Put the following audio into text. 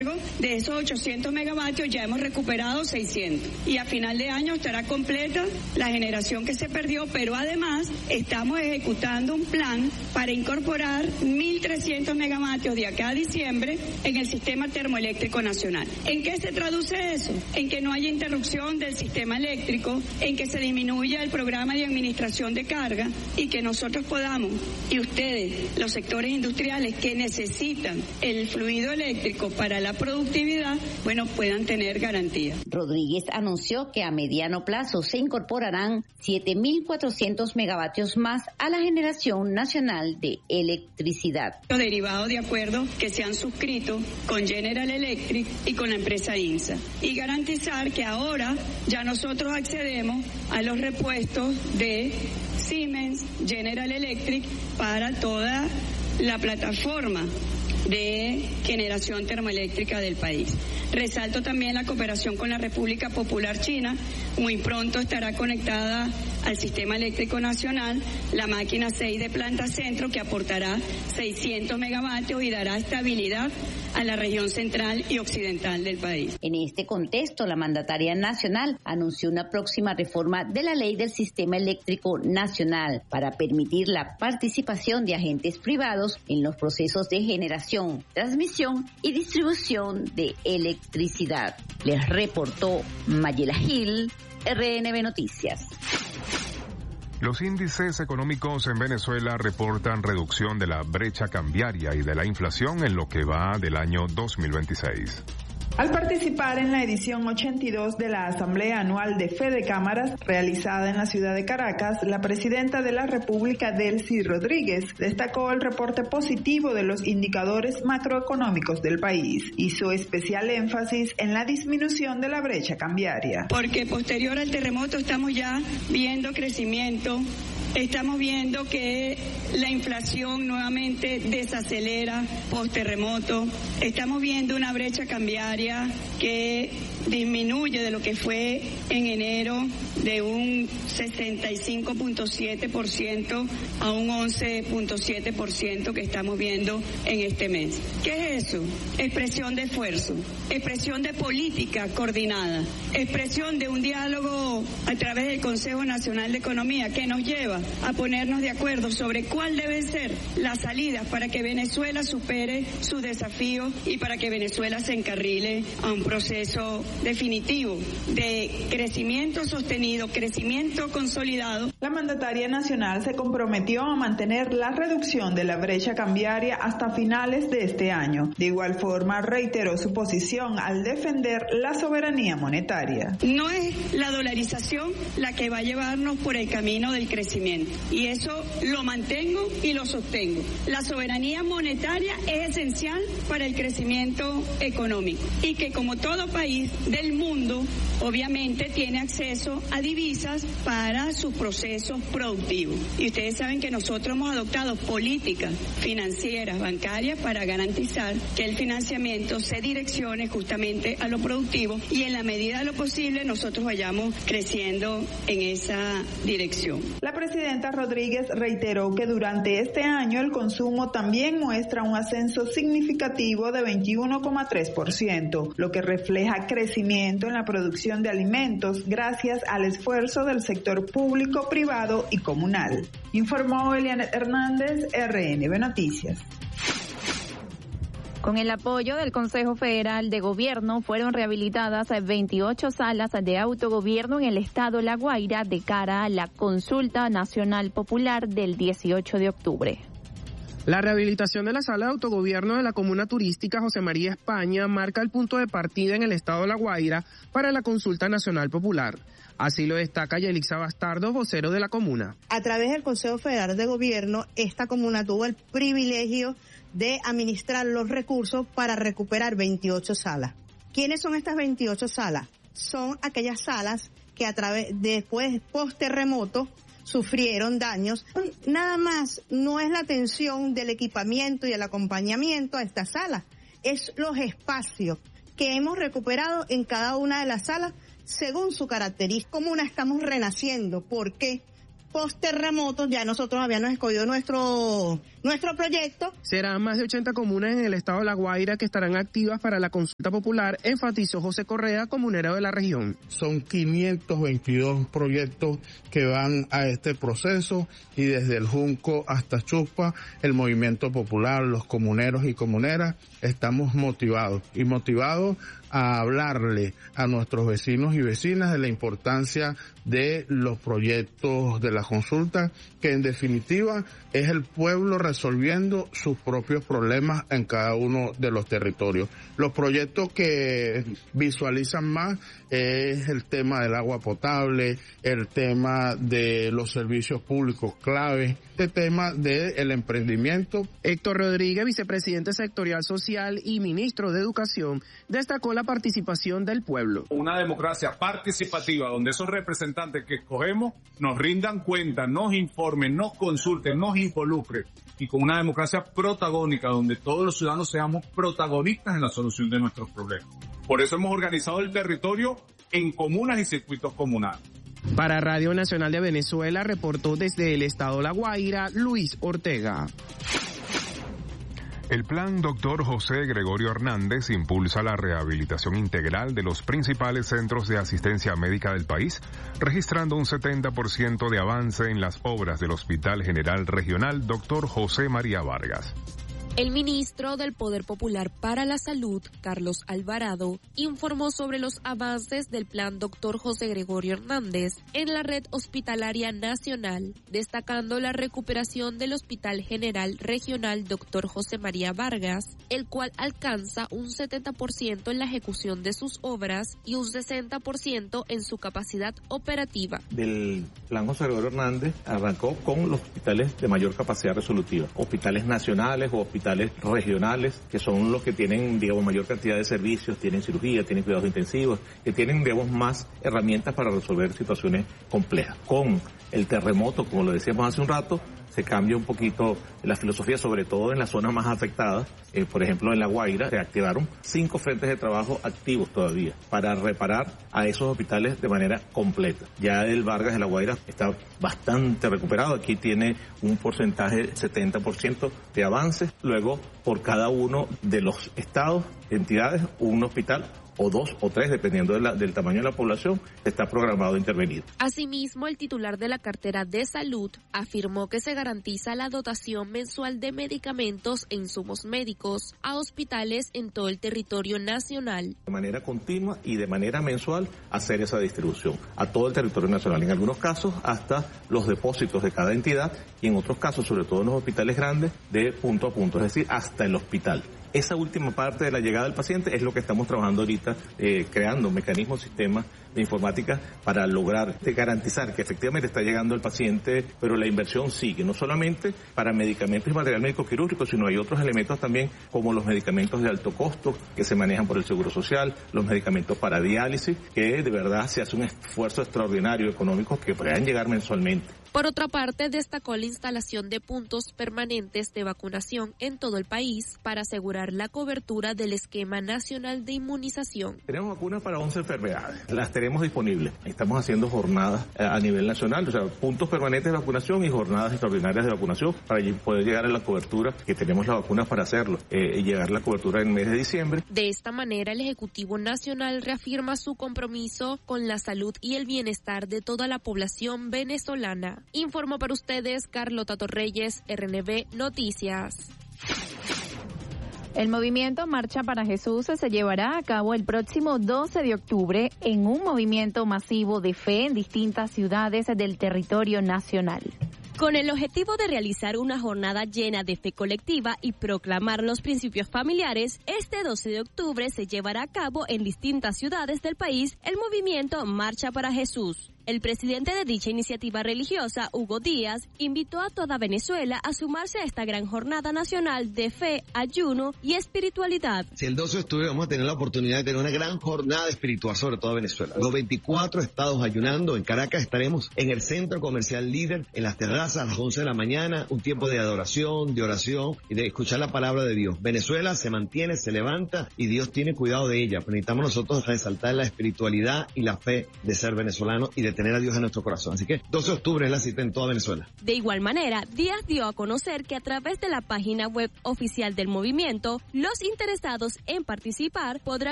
De esos 800 megavatios ya hemos recuperado 600 y a final de año estará completa la generación que se perdió, pero además estamos ejecutando un plan para incorporar 1.300 megavatios de acá a diciembre en el sistema termoeléctrico nacional. ¿En qué se traduce eso? En que no haya interrupción del sistema eléctrico, en que se disminuya el programa de administración de carga y que nosotros podamos, y ustedes, los sectores industriales que necesitan el fluido eléctrico para la productividad, bueno, puedan tener garantía. Rodríguez anunció que a mediano plazo se incorporarán 7.400 megavatios más a la generación nacional de electricidad. Los derivados de acuerdos que se han suscrito con General Electric y con la empresa INSA y garantizar que ahora ya nosotros accedemos a los repuestos de Siemens, General Electric para toda la plataforma de generación termoeléctrica del país. Resalto también la cooperación con la República Popular China. Muy pronto estará conectada al sistema eléctrico nacional la máquina 6 de Planta Centro, que aportará 600 megavatios y dará estabilidad a la región central y occidental del país. En este contexto, la mandataria nacional anunció una próxima reforma de la Ley del Sistema Eléctrico Nacional para permitir la participación de agentes privados en los procesos de generación, transmisión y distribución de electricidad. Les reportó Mayela Gil, RNB Noticias. Los índices económicos en Venezuela reportan reducción de la brecha cambiaria y de la inflación en lo que va del año 2026. Al participar en la edición 82 de la Asamblea Anual de Fede Cámaras, realizada en la ciudad de Caracas, la presidenta de la República, Delcy Rodríguez, destacó el reporte positivo de los indicadores macroeconómicos del país. Hizo especial énfasis en la disminución de la brecha cambiaria. Porque posterior al terremoto estamos ya viendo crecimiento. Estamos viendo que la inflación nuevamente desacelera post-terremoto. Estamos viendo una brecha cambiaria que disminuye de lo que fue en enero de un 65.7% a un 11.7% que estamos viendo en este mes. ¿Qué es eso? Expresión de esfuerzo, expresión de política coordinada, expresión de un diálogo a través del Consejo Nacional de Economía que nos lleva a ponernos de acuerdo sobre cuál deben ser las salidas para que Venezuela supere sus desafíos y para que Venezuela se encarrile a un proceso definitivo de crecimiento sostenido, crecimiento consolidado. La mandataria nacional se comprometió a mantener la reducción de la brecha cambiaria hasta finales de este año. De igual forma, reiteró su posición al defender la soberanía monetaria. No es la dolarización la que va a llevarnos por el camino del crecimiento, y eso lo mantengo y lo sostengo. La soberanía monetaria es esencial para el crecimiento económico y que, como todo país del mundo, obviamente tiene acceso a divisas para sus procesos productivos. Y ustedes saben que nosotros hemos adoptado políticas financieras, bancarias, para garantizar que el financiamiento se direccione justamente a lo productivo y en la medida de lo posible nosotros vayamos creciendo en esa dirección. La presidenta Rodríguez reiteró que durante este año el consumo también muestra un ascenso significativo de 21,3%, lo que refleja crecimiento en la producción de alimentos gracias al esfuerzo del sector público, privado y comunal. Informó Eliana Hernández, RNB Noticias. Con el apoyo del Consejo Federal de Gobierno fueron rehabilitadas 28 salas de autogobierno en el estado La Guaira de cara a la Consulta Nacional Popular del 18 de octubre. La rehabilitación de la sala de autogobierno de la comuna turística José María España marca el punto de partida en el estado de La Guaira para la Consulta Nacional Popular. Así lo destaca Yelixa Bastardo, vocero de la comuna. A través del Consejo Federal de Gobierno, esta comuna tuvo el privilegio de administrar los recursos para recuperar 28 salas. ¿Quiénes son estas 28 salas? Son aquellas salas que después post-terremoto sufrieron daños. Nada más no es la atención del equipamiento y el acompañamiento a esta sala, es los espacios que hemos recuperado en cada una de las salas según su característica. Comuna estamos renaciendo porque post terremoto ya nosotros habíamos escogido nuestro Nuestro proyecto serán más de 80 comunas en el estado de La Guaira que estarán activas para la consulta popular, enfatizó José Correa, comunero de la región. Son 522 proyectos que van a este proceso y desde el Junco hasta Chupa, el movimiento popular, los comuneros y comuneras, estamos motivados a hablarle a nuestros vecinos y vecinas de la importancia de los proyectos de la consulta, que en definitiva es el pueblo resolviendo sus propios problemas en cada uno de los territorios. Los proyectos que visualizan más es el tema del agua potable, el tema de los servicios públicos clave, este tema del emprendimiento. Héctor Rodríguez, vicepresidente sectorial social y ministro de Educación, destacó la participación del pueblo. Una democracia participativa donde esos representantes que escogemos nos rindan cuenta, nos informen, nos consulten, nos involucren, y con una democracia protagónica donde todos los ciudadanos seamos protagonistas en la solución de nuestros problemas. Por eso hemos organizado el territorio en comunas y circuitos comunales. Para Radio Nacional de Venezuela reportó desde el estado La Guaira, Luis Ortega. El plan Dr. José Gregorio Hernández impulsa la rehabilitación integral de los principales centros de asistencia médica del país, registrando un 70% de avance en las obras del Hospital General Regional Dr. José María Vargas. El ministro del Poder Popular para la Salud, Carlos Alvarado, informó sobre los avances del plan Dr. José Gregorio Hernández en la red hospitalaria nacional, destacando la recuperación del Hospital General Regional Dr. José María Vargas, el cual alcanza un 70% en la ejecución de sus obras y un 60% en su capacidad operativa. Del plan José Gregorio Hernández arrancó con los hospitales de mayor capacidad resolutiva, hospitales nacionales o hospitales regionales, que son los que tienen, digamos, mayor cantidad de servicios, tienen cirugía, tienen cuidados intensivos, que tienen, digamos, más herramientas para resolver situaciones complejas. Con el terremoto, como lo decíamos hace un rato, se cambia un poquito la filosofía, sobre todo en las zonas más afectadas. Por ejemplo, en La Guaira se activaron 5 frentes de trabajo activos todavía para reparar a esos hospitales de manera completa. Ya el Vargas de La Guaira está bastante recuperado. Aquí tiene un porcentaje 70% de avance. Luego, por cada uno de los estados, entidades, un hospital o 2 o 3, dependiendo del tamaño de la población, está programado a intervenir. Asimismo, el titular de la cartera de salud afirmó que se garantiza la dotación mensual de medicamentos e insumos médicos a hospitales en todo el territorio nacional. De manera continua y de manera mensual hacer esa distribución a todo el territorio nacional, en algunos casos hasta los depósitos de cada entidad y en otros casos, sobre todo en los hospitales grandes, de punto a punto, es decir, hasta el hospital. Esa última parte de la llegada del paciente es lo que estamos trabajando ahorita, creando mecanismos, sistemas de informática para lograr garantizar que efectivamente está llegando el paciente, pero la inversión sigue, no solamente para medicamentos y material médico quirúrgico, sino hay otros elementos también como los medicamentos de alto costo que se manejan por el Seguro Social, los medicamentos para diálisis, que de verdad se hace un esfuerzo extraordinario económico que puedan llegar mensualmente. Por otra parte, destacó la instalación de puntos permanentes de vacunación en todo el país para asegurar la cobertura del esquema nacional de inmunización. Tenemos vacunas para 11 enfermedades, las tenemos disponibles. Estamos haciendo jornadas a nivel nacional, o sea, puntos permanentes de vacunación y jornadas extraordinarias de vacunación para poder llegar a la cobertura, que tenemos las vacunas para hacerlo, y llegar a la cobertura en el mes de diciembre. De esta manera, el Ejecutivo Nacional reafirma su compromiso con la salud y el bienestar de toda la población venezolana. Informó para ustedes Carlota Torreyes, RNB Noticias. El movimiento Marcha para Jesús se llevará a cabo el próximo 12 de octubre en un movimiento masivo de fe en distintas ciudades del territorio nacional. Con el objetivo de realizar una jornada llena de fe colectiva y proclamar los principios familiares, este 12 de octubre se llevará a cabo en distintas ciudades del país el movimiento Marcha para Jesús. El presidente de dicha iniciativa religiosa, Hugo Díaz, invitó a toda Venezuela a sumarse a esta gran jornada nacional de fe, ayuno y espiritualidad. Si el 12 de octubre vamos a tener la oportunidad de tener una gran jornada espiritual sobre toda Venezuela. Los 24 estados ayunando. En Caracas estaremos en el Centro Comercial Líder, en las terrazas a las 11 de la mañana, un tiempo de adoración, de oración y de escuchar la palabra de Dios. Venezuela se mantiene, se levanta y Dios tiene cuidado de ella. Pero necesitamos nosotros resaltar la espiritualidad y la fe de ser venezolano y de tener a Dios en nuestro corazón. Así que 12 de octubre es la cita en toda Venezuela. De igual manera, Díaz dio a conocer que a través de la página web oficial del movimiento, los interesados en participar podrán